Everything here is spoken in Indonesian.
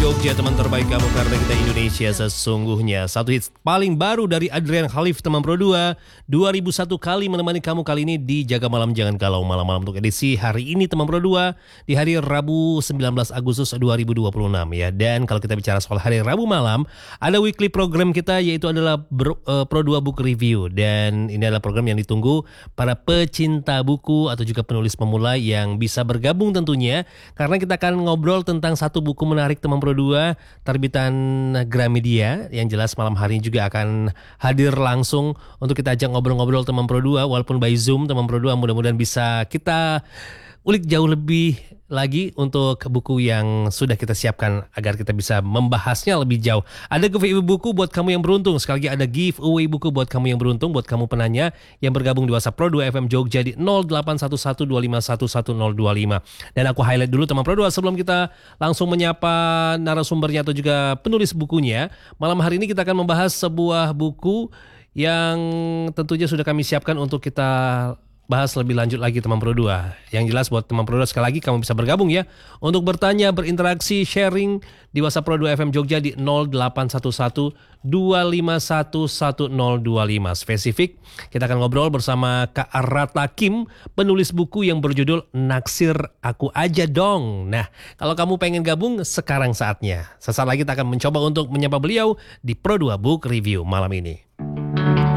Jogja, teman terbaik kamu karena kita Indonesia sesungguhnya. Satu hits paling baru dari Adrian Khalif, teman Pro 2. 2001 kali menemani kamu kali ini di Jaga Malam Jangan Galau malam-malam untuk edisi hari ini teman Pro 2 di hari Rabu 19 Agustus 2026 ya. Dan kalau kita bicara soal hari Rabu malam, ada weekly program kita yaitu adalah Pro 2 Book Review. Dan ini adalah program yang ditunggu para pecinta buku atau juga penulis pemula yang bisa bergabung tentunya, karena kita akan ngobrol tentang satu buku menarik teman Pro 2 terbitan Gramedia yang jelas malam hari ini juga akan hadir langsung untuk kita ajak ngobrol-ngobrol teman Pro 2 walaupun by Zoom teman Pro 2. Mudah-mudahan bisa kita ulik jauh lebih lagi untuk buku yang sudah kita siapkan agar kita bisa membahasnya lebih jauh. Ada giveaway buku buat kamu yang beruntung. Sekali lagi ada giveaway buku buat kamu yang beruntung, buat kamu penanya yang bergabung di WhatsApp Pro 2 FM Jogja di 0811251025. Dan aku highlight dulu teman Pro 2 sebelum kita langsung menyapa narasumbernya atau juga penulis bukunya. Malam hari ini kita akan membahas sebuah buku yang tentunya sudah kami siapkan untuk kita bahas lebih lanjut lagi teman Pro 2. Yang jelas buat teman Pro 2 sekali lagi kamu bisa bergabung ya untuk bertanya, berinteraksi, sharing di WhatsApp Pro 2 FM Jogja di 0811251025. Spesifik kita akan ngobrol bersama Kak Arata Kim, penulis buku yang berjudul Naksir Aku Aja Dong. Nah, kalau kamu pengen gabung sekarang saatnya. Sesaat lagi kita akan mencoba untuk menyapa beliau di Pro 2 Book Review malam ini.